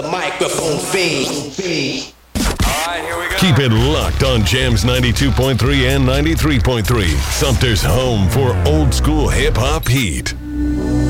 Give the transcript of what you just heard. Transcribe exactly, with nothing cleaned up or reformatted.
the microphone fiend. All right, here we go. Keep it locked on Jams ninety-two point three and ninety-three point three. Sumter's home for old school hip hop heat.